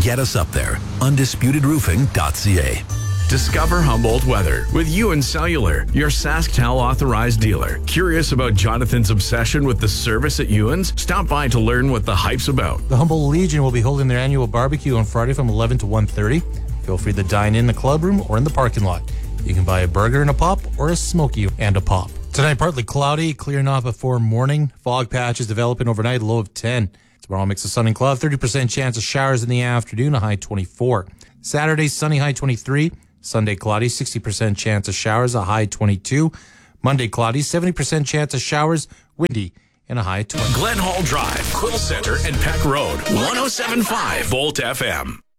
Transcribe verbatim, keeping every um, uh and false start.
Get us up there. undisputed roofing dot c a. Discover Humboldt weather with Ewan Cellular, your SaskTel authorized dealer. Curious about Jonathan's obsession with the service at Ewan's? Stop by to learn what the hype's about. The Humboldt Legion will be holding their annual barbecue on Friday from eleven to one thirty. Feel free to dine in the club room or in the parking lot. You can buy a burger and a pop or a smoky and a pop. Tonight, partly cloudy, clearing off before morning. Fog patches developing overnight, low of ten. Tomorrow, mix of sun and cloud, thirty percent chance of showers in the afternoon, a high twenty-four. Saturday, sunny, high twenty-three. Sunday, cloudy, sixty percent chance of showers, a high twenty-two. Monday, cloudy, seventy percent chance of showers, windy, and a high twenty. Glen Hall Drive, Quill Center, and Peck Road, one oh seven point five Volt F M.